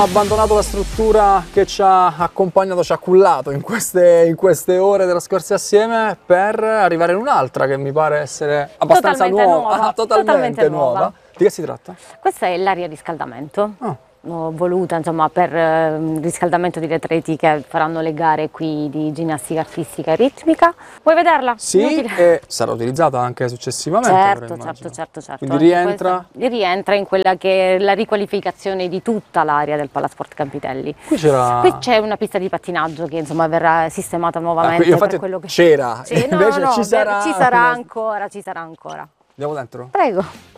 Abbandonato la struttura che ci ha accompagnato, ci ha cullato in queste ore trascorse assieme per arrivare in un'altra che mi pare essere abbastanza nuova. Totalmente nuova. Di che si tratta? Questa è l'area riscaldamento. Ah. Ho voluta insomma per riscaldamento degli atleti che faranno le gare qui di ginnastica artistica e ritmica. Vuoi vederla? Sì, Inutile. e sarà utilizzata anche successivamente. Certo. Quindi rientra? Rientra in quella che è la riqualificazione di tutta l'area del Palasport Campitelli. Qui c'è una pista di pattinaggio che insomma verrà sistemata nuovamente. Infatti per quello che... c'era, Sì, invece no, ci sarà ancora. Andiamo dentro? Prego.